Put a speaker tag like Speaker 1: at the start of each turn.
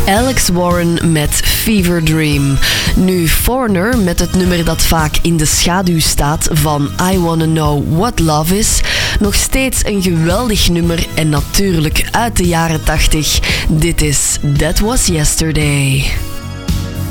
Speaker 1: Alex Warren met Fever Dream. Nu Foreigner met het nummer dat vaak in de schaduw staat van I Wanna Know What Love Is. Nog steeds een geweldig nummer en natuurlijk uit de jaren 80. Dit is That Was Yesterday.